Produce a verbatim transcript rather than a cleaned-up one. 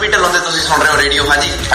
ਪੀ ਢਿੱਲੋਂ ਤੇ ਤੁਸੀਂ ਸੁਣ ਰਹੇ ਹੋ ਰੇਡੀਓ ਹਾਂਜੀ